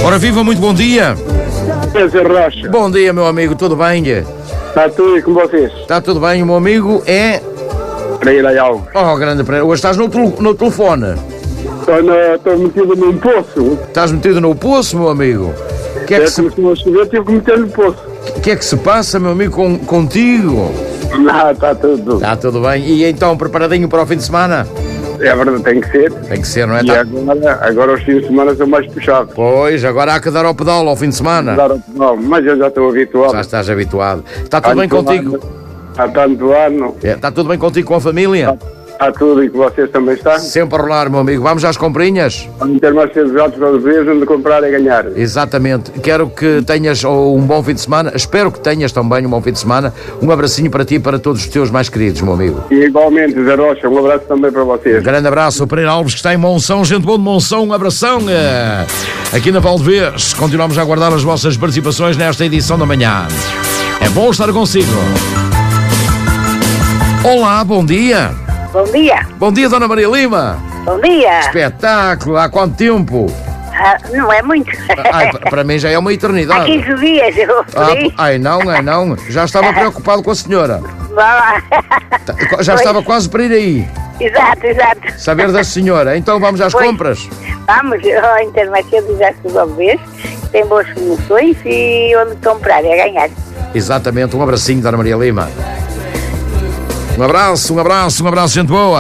Ora viva, muito bom dia. César Rocha. Bom dia, meu amigo, tudo bem? Está tudo e com vocês? Está tudo bem, o meu amigo é... Pereira Alves. Oh, grande Pereira, hoje estás no telefone. Estou metido num poço. Estás metido no poço, meu amigo. O que é que se... Começou a chover, tive que meter no poço. que é que se passa, meu amigo, contigo? Não, está tudo. Está tudo bem. E então, preparadinho para o fim de semana? É verdade, tem que ser. Tem que ser, não é? E agora os fins de semana são mais puxados. Pois, agora há que dar ao pedal ao fim de semana. Não, mas eu já estou habituado. Já estás habituado. Está tudo bem contigo? Há tanto ano. Está tudo bem contigo com a família? Há tudo e que vocês também estão. Sempre a rolar, meu amigo. Vamos às comprinhas? Vamos ter mais cedo altos para os dias onde comprar e ganhar. Exatamente. Quero que tenhas um bom fim de semana. Espero que tenhas também um bom fim de semana. Um abracinho para ti e para todos os teus mais queridos, meu amigo. E igualmente, Zé Rocha, um abraço também para vocês. Um grande abraço. O Pereira Alves, que está em Monção. Gente boa de Monção, um abração. Aqui na Valdevez, continuamos a aguardar as vossas participações nesta edição da manhã. É bom estar consigo. Olá, bom dia. Bom dia. Bom dia, Dona Maria Lima. Bom dia. Espetáculo. Há quanto tempo? Não é muito. Para mim já é uma eternidade. Há 15 dias eu fui. Não. Já estava preocupado com a senhora. Vá lá. Já estava quase para ir aí. Exato. Saber da senhora. Então vamos às compras. Vamos ao Intermercado já se vez. Tem boas promoções e onde comprar é ganhar. Exatamente. Um abracinho, Dona Maria Lima. Um abraço, gente boa.